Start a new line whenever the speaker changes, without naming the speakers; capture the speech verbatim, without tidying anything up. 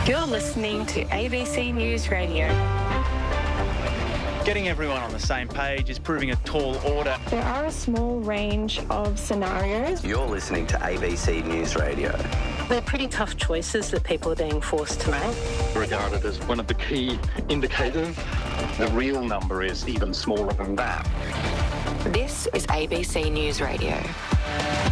You're listening to A B C News Radio.
Getting everyone on the same page is proving a tall order.
There are a small range of scenarios.
You're listening to A B C News Radio.
They're pretty tough choices that people are being forced to make.
Regarded as one of the key indicators. The real number is even smaller than that.
This is A B C News Radio.